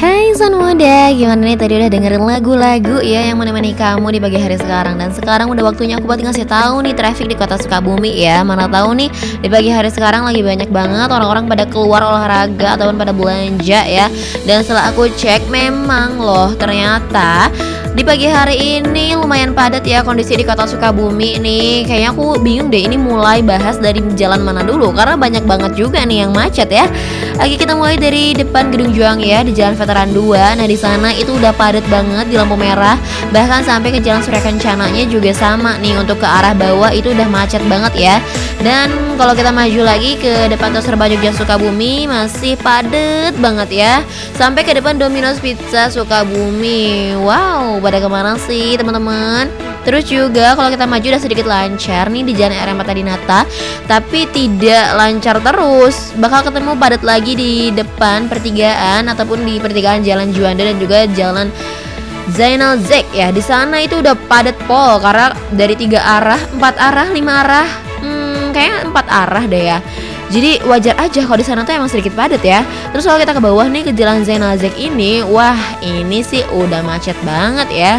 Hai San Muda, gimana nih tadi udah dengerin lagu-lagu ya yang menemani kamu di pagi hari sekarang. Dan sekarang udah waktunya aku buat ngasih tahu nih traffic di kota Sukabumi ya. Mana tahu nih di pagi hari sekarang lagi banyak banget orang-orang pada keluar olahraga ataupun pada belanja ya. Dan setelah aku cek memang loh ternyata di pagi hari ini lumayan padat ya kondisi di kota Sukabumi nih. Kayaknya aku bingung deh ini mulai bahas dari jalan mana dulu karena banyak banget juga nih yang macet ya. Oke, kita mulai dari depan Gedung Juang ya, di Jalan Veteran 2. Nah, di sana itu udah padat banget di lampu merah. Bahkan sampai ke Jalan Surya Kencananya juga sama nih, untuk ke arah bawah itu udah macet banget ya. Dan kalau kita maju lagi ke depan Tos Serba Jogja Sukabumi masih padat banget ya. Sampai ke depan Domino's Pizza Sukabumi. Wow, pada kemana sih teman-teman? Terus juga kalau kita maju udah sedikit lancar nih di Jalan RM Mata Dinata, tapi tidak lancar terus. Bakal ketemu padat lagi di depan pertigaan ataupun di pertigaan Jalan Juanda dan juga Jalan Zainal Zek ya. Di sana itu udah padat pol karena dari 3 arah, 4 arah, 5 arah. Kayaknya 4 arah deh ya. Jadi wajar aja kalau di sana tuh emang sedikit padat ya. Terus kalau kita ke bawah nih ke Jalan Zainal Zek ini, wah ini sih udah macet banget ya.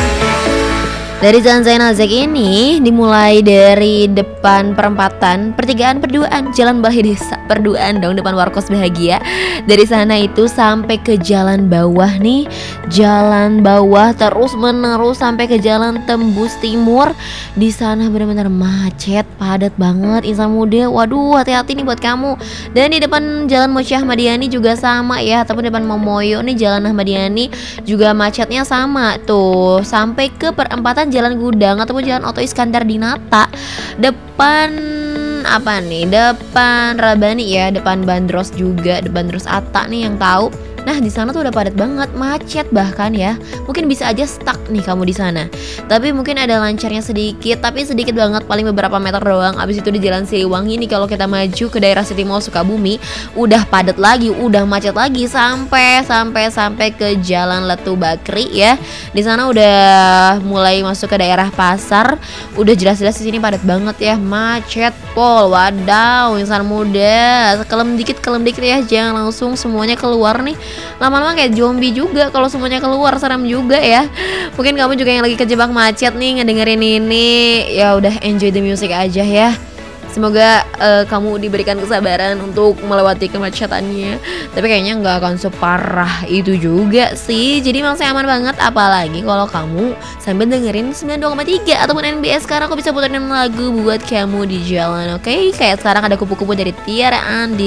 Dari Jalan Zainal Zek ini dimulai dari depan perempatan pertigaan Perduaan, Jalan Balai Desa Perduaan dong, depan Warkos Bahagia. Dari sana itu sampai ke jalan bawah nih, jalan bawah terus menerus sampai ke Jalan Tembus Timur. Di sana benar-benar macet, padat banget insan muda. Waduh, hati-hati nih buat kamu. Dan di depan Jalan Mochi Ahmadiyani juga sama ya, ataupun depan Momoyo nih Jalan Ahmadiyani juga macetnya sama tuh, sampai ke perempatan Jalan Gudang ataupun Jalan Oto Iskandar Dinata, depan apa nih, depan Rabani ya, depan Bandros juga, depan Bandros Atta nih yang tahu. Nah, di sana tuh udah padat banget, macet bahkan ya. Mungkin bisa aja stuck nih kamu di sana. Tapi mungkin ada lancarnya sedikit, tapi sedikit banget, paling beberapa meter doang. Abis itu di Jalan Siliwangi nih kalau kita maju ke daerah City Mall Sukabumi, udah padat lagi, udah macet lagi sampai ke Jalan Letu Bakri ya. Di sana udah mulai masuk ke daerah pasar, udah jelas-jelas di sini padat banget ya, macet pol. Wadaw, insan muda, kelem dikit ya, jangan langsung semuanya keluar nih. Lama-lama kayak zombie juga kalau semuanya keluar, serem juga ya. Mungkin kamu juga yang lagi kejebak macet nih ngedengerin ini, ya udah enjoy the music aja ya. Semoga kamu diberikan kesabaran untuk melewati kemacetannya. Tapi kayaknya nggak akan separah itu juga sih. Jadi masih aman banget. Apalagi kalau kamu sambil dengerin 92,3 ataupun NBS. Sekarang aku bisa puterin lagu buat kamu di jalan. Oke, kayak sekarang ada Kupu-Kupu dari Tiara Andi.